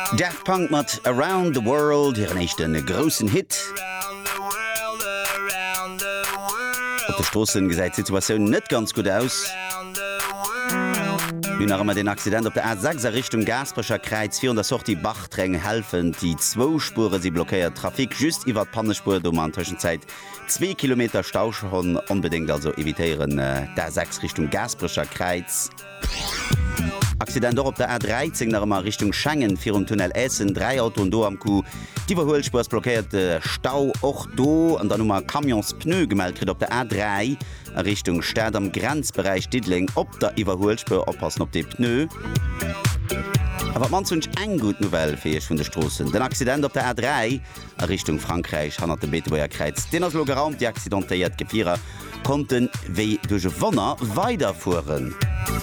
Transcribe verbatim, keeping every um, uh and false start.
Daft Punk mat Around the World, ihren echten großen Hit. Auf der Straße gesagt Situation nicht ganz gut aus. Nun haben wir den Accident auf der A sechs Richtung Gasbrecher Kreuz vier und der Sortie Bachtränge helfen. Die zwei Spuren sie blockiert Trafik just über die Pannenspur, da man Zwischenzeit zwei Kilometer Stau schon unbedingt also evitieren äh, der sechs Richtung Gasbrecher Kreuz. Accident op der A dreizehn nach immer Richtung Schengen vier um Tunnel Essen, drei Auto und do am Kuh. Die Verholspurs blockiert äh, Stau auch do an der Nummer Kamions Pneu gemeldet op der A drei Richtung Stadt am Grenzbereich Diddling op der Überholspur oppassen op die Pneu. Aber man wünsch eng gut Novelle fir vun der Straßen. Den Accident op der A drei Richtung Frankreich han der Betebuer Kreiz. Den as Logeraum die accidentéiert Gevierer konnten wéi duche Wonner weiterfuhren.